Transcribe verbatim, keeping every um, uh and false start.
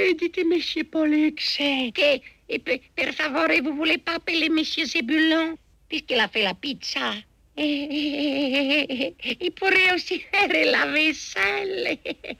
Eh, dites monsieur Polexet. Che, e per, per favore, vous voulez pas appeler monsieur Zebulon? Puisqu'il a fait la pizza. Il pourrait aussi faire la vaisselle.